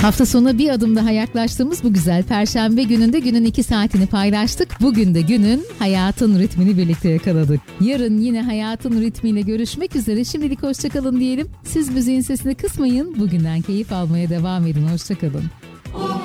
Hafta sonu bir adım daha yaklaştığımız bu güzel Perşembe gününde günün 2 saatini paylaştık. Bugün de günün hayatın ritmini birlikte yakaladık. Yarın yine hayatın ritmiyle görüşmek üzere. Şimdilik hoşçakalın diyelim. Siz müziğin sesini kısmayın. Bugünden keyif almaya devam edin. Hoşçakalın.